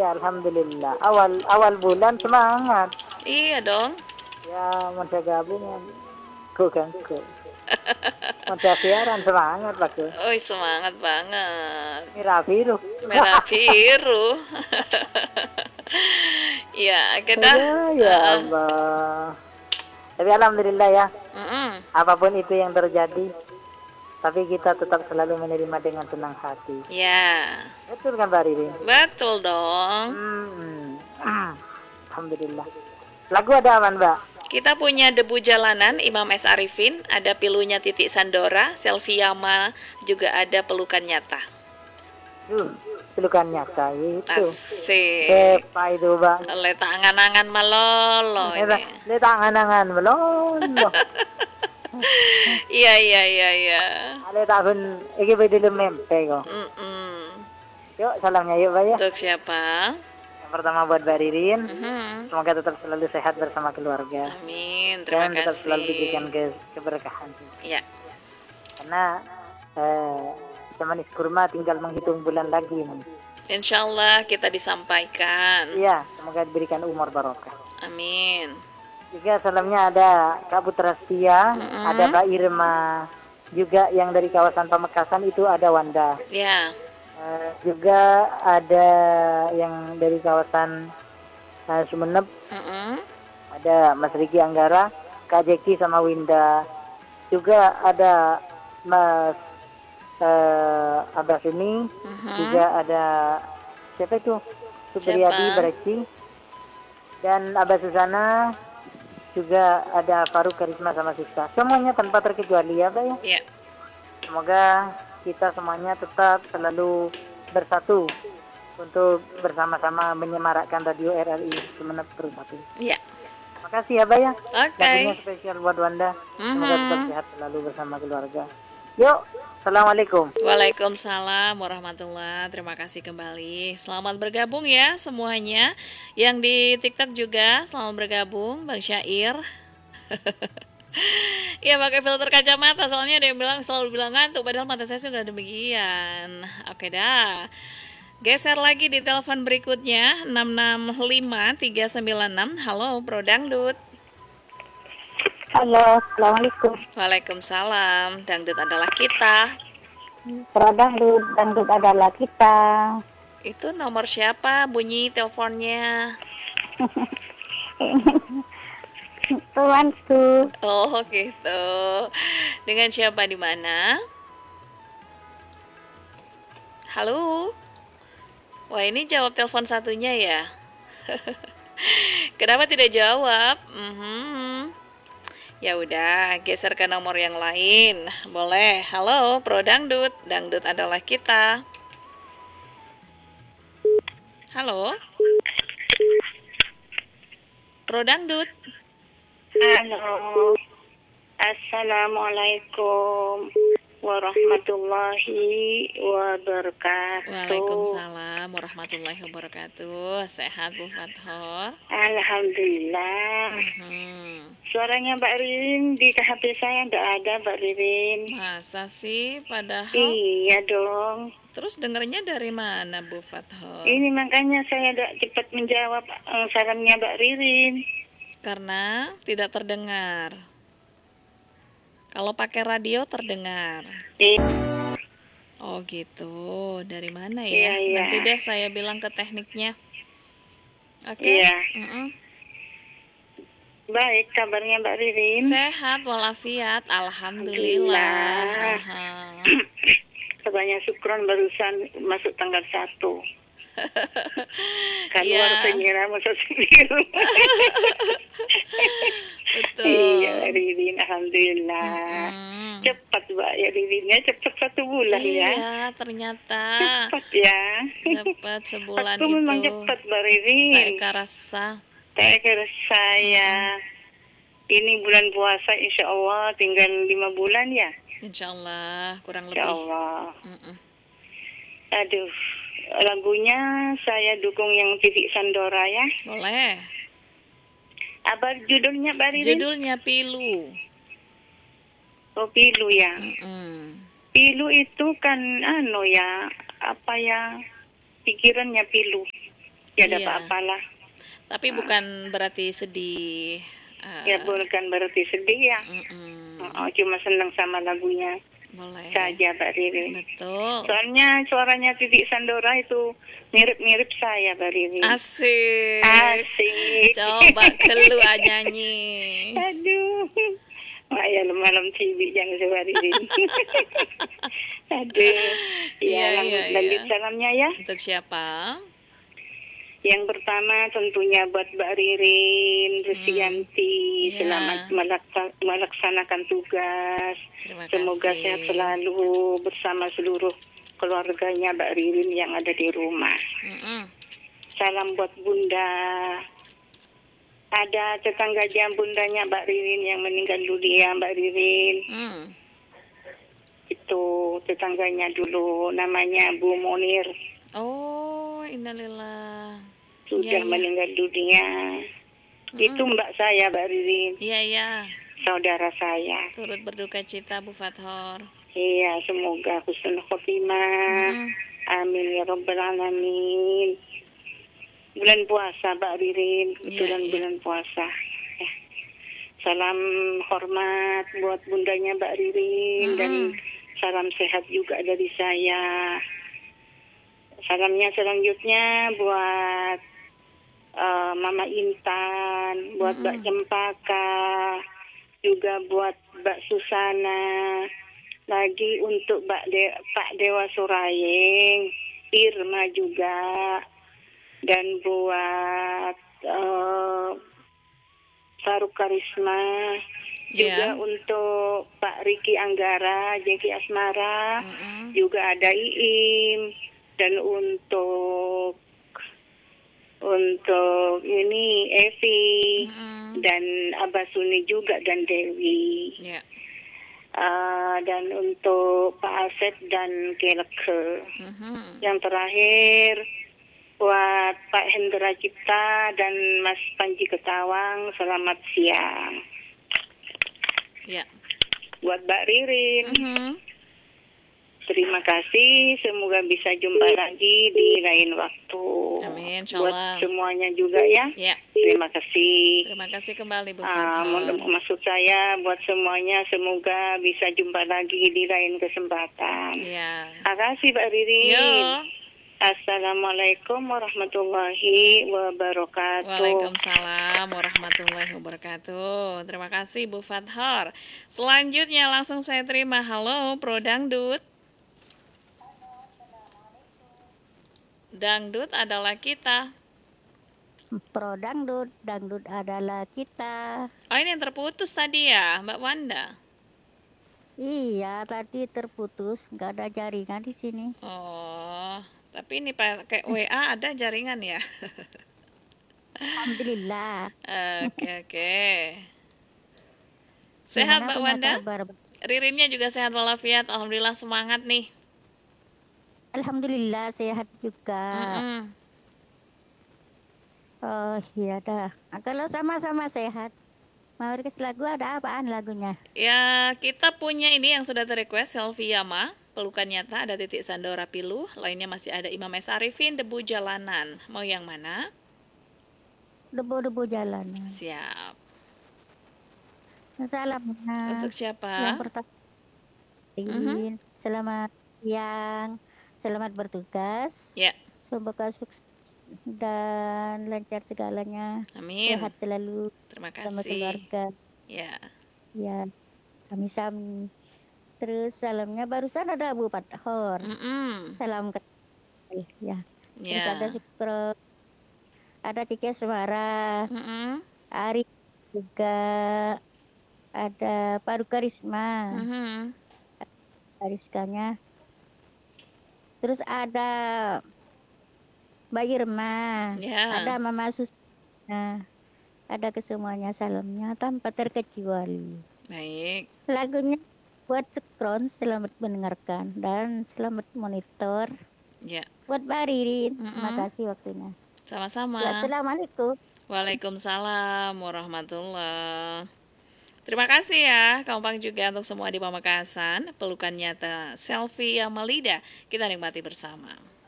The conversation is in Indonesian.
Ya, alhamdulillah. Awal bulan semangat. Iya dong. Ya, mau gabungan. Ku. Mau siaran semangat Pak. Oh, semangat banget. Merah biru. Merah biru. Ya, kita. Ya Allah. Tapi alhamdulillah ya. Mm-mm. Apapun itu yang terjadi, tapi kita tetap selalu menerima dengan senang hati. Ya, Betul kan Mbak Riri? betul dong. Alhamdulillah. Lagu ada aman Mbak? Kita punya Debu Jalanan, Imam S. Arifin, ada Pilunya Titik Sandora, Selfie Yama, juga ada Pelukan Nyata. Pelukan Nyata itu. Asik. Apa itu Bang? Le tangan-angan melolo ini. Le tangan-angan melolo. Iya. Ale tahun iki beda mempe kok. Yuk salamnya yuk Mbak ya. Untuk siapa? Yang pertama buat Mbak Ririn. Mm-hmm. Semoga tetap selalu sehat bersama keluarga. Amin. Terima dan kasih. tetap selalu diberikan keberkahan. Iya. Karena semanis kurma tinggal menghitung bulan lagi. Insya Allah kita disampaikan. Iya, semoga diberikan umur barokah. Amin. Juga salamnya ada Kak Putra Setia, ada Mbak Irma, juga yang dari kawasan Pamekasan itu ada Wanda. Ya. Juga ada yang dari kawasan Sumeneb, ada Mas Riki Anggara, Kak Jeki sama Winda. Juga ada Mas Abbas ini, juga ada siapa itu? Supriyadi Bereksi, dan Abbas Susana, juga ada Faruk Karisma sama Siska. Semuanya tanpa terkecuali ya, Mbak ya. Iya. Semoga kita semuanya tetap selalu bersatu untuk bersama-sama menyemarakkan Radio RRI Sumeneb terus satu. Iya. Makasih ya, Mbak ya. Oke. Lagunya spesial buat Wanda. Semoga tetap sehat selalu bersama keluarga. Yuk, assalamualaikum. Waalaikumsalam warahmatullahi. Terima kasih kembali. Selamat bergabung ya semuanya. Yang di TikTok juga selamat bergabung, Bang Syair. Ya pakai filter kacamata, soalnya ada yang selalu bilang ngantuk, padahal mata saya sudah demikian. Oke dah. Geser lagi di telepon berikutnya 665396. Halo, Bro Dangdut. Halo, assalamualaikum. Waalaikumsalam. Dangdut adalah kita. Dangdut adalah kita. Itu nomor siapa? Bunyi teleponnya. Tuanku. Oh gitu. Dengan siapa di mana? Halo. Wah ini jawab telepon satunya ya. Kenapa tidak jawab? Ya udah, geser ke nomor yang lain. Boleh. Halo, Pro Dangdut. Dangdut adalah kita. Halo. Pro Dangdut. Halo. Assalamualaikum warahmatullahi wabarakatuh. Waalaikumsalam warahmatullahi wabarakatuh. Sehat Bu Fathor? Alhamdulillah. Suaranya Mbak Ririn di HP saya nggak ada, Mbak Ririn. Masa sih? Padahal iya dong. Terus dengernya dari mana Bu Fathor? Ini makanya saya cepat menjawab salamnya Mbak Ririn. Karena tidak terdengar. Kalau pakai radio terdengar. Oh gitu. Dari mana ya? Iya. Nanti deh saya bilang ke tekniknya. Oke. Iya. Baik, kabarnya Mbak Ririn? Sehat walafiat, alhamdulillah. Sebanyak syukron barusan masuk tanggal 1. Keluar pengira masuk sendiri. Betul. Iya, Ririn, alhamdulillah. Cepat Mbak ya Ririnnya, cepat 1 bulan ya. Iya, ternyata. Cepat ya. Cepat sebulan Aku itu. memang cepat Mbak Ririn. Tak kerasa ya. Ini bulan puasa insya Allah tinggal 5 bulan ya. Insya Allah kurang lebih. Insya Allah. Aduh, lagunya saya dukung yang Titik Sandora ya. Boleh. Apa judulnya Mbak Ririn? Judulnya Pilu. Oh, Pilu ya. Pilu itu kan apa ya, pikirannya pilu. Ya ada Iya. apa-apalah. Tapi bukan berarti sedih. Ya bukan berarti sedih ya. Cuma senang sama lagunya Boleh. saja Mbak Riri. Betul. Soalnya suaranya Titik Sandora itu mirip-mirip saya Mbak Riri. Asik. Asik. Coba kelu nyanyi. Aduh. Ya malam TV jangan sebariin. Aduh. Ya, lanjut salamnya ya. Untuk siapa? Yang pertama tentunya buat Mbak Ririn Rusyanti, selamat melaksanakan tugas. Semoga sehat selalu bersama seluruh keluarganya Mbak Ririn yang ada di rumah. Salam buat Bunda. Ada tetangga jam bundanya Mbak Ririn yang meninggal dunia, Mbak Ririn. Itu tetangganya dulu, namanya Bu Monir. Oh, innalillah. Sudah meninggal dunia. Itu mbak saya, Mbak Ririn. Iya. Saudara saya. Turut berduka cita, Bu Fathor. Iya, semoga husnul khotimah. Amin ya rabbal alamin. Bulan puasa, Mbak Ririn. Kebetulan bulan puasa. Ya. Salam hormat buat bundanya Mbak Ririn dan salam sehat juga dari saya. Salamnya selanjutnya buat Mama Intan, buat Mbak Cempaka, juga buat Mbak Susana, lagi untuk Pak Dewa Surayeng, Irma juga, dan buat Faruk Karisma, juga untuk Pak Riki Anggara, Jeki Asmara, juga ada Iim, dan untuk ini Evi dan Abah Suni juga dan Dewi. Dan untuk Pak Asep dan Keleke. Yang terakhir buat Pak Hendra Cipta dan Mas Panji Ketawang, selamat siang. Buat Mbak Ririn. Terima kasih, semoga bisa jumpa lagi di lain waktu. Amin, insyaallah. Buat semuanya juga ya. Terima kasih. Terima kasih kembali Bu Fathor. Maksud saya buat semuanya semoga bisa jumpa lagi di lain kesempatan. Terima kasih Mbak Ririn. Assalamualaikum warahmatullahi wabarakatuh. Waalaikumsalam warahmatullahi wabarakatuh. Terima kasih Bu Fathor. Selanjutnya langsung saya terima. Halo Pro Dangdut. Dangdut adalah kita. Pro Dangdut, Dangdut adalah kita. Oh, ini yang terputus tadi ya, Mbak Wanda? Iya, tadi terputus, nggak ada jaringan di sini. Oh, tapi ini pakai WA ada jaringan ya? Alhamdulillah. Oke. Sehat Mbak Wanda? Ririnnya juga sehat walafiat, alhamdulillah semangat nih. Alhamdulillah sehat juga. Oh iya dah. Kalau sama-sama sehat. Mau request lagu ada apaan lagunya? Ya kita punya ini yang sudah ter-request Selfie Yama, Pelukan Nyata, ada Titik Sandora Piluh. Lainnya masih ada Imam S. Arifin, Debu Jalanan. Mau yang mana? Debu-debu Jalanan. Siap. Salamnya. Untuk siapa? Yang pertama. Selamat siang. Selamat bertugas. Semoga sukses dan lancar segalanya. Amin. Sehat selalu. Terima kasih. Sama keluarga. Ya, sami-sami. Terus salamnya barusan ada Bu Fathor. Salam ya. Terus ada Sukro. Ada Cici Semara. Ari juga. Ada Faruk Karisma. Ariskanya. Terus ada Mbak Irma, ada Mama Susana, ada kesemuanya salamnya tanpa terkecuali. Baik. Lagunya buat Sekron, selamat mendengarkan dan selamat monitor. Buat Mbak Ririn, terima kasih waktunya. Sama-sama. Assalamualaikum. Waalaikumsalam warahmatullahi. Terima kasih ya, kompak juga untuk semua di Pamekasan. Pelukan Nyata Selfie Yamalida, kita nikmati bersama.